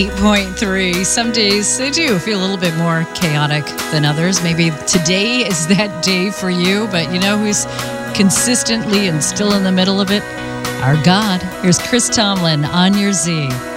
8.3. Some days they do feel a little bit more chaotic than others. Maybe today is that day for you, but you know who's consistently and still in the middle of it? Our God. Here's Chris Tomlin on your Z.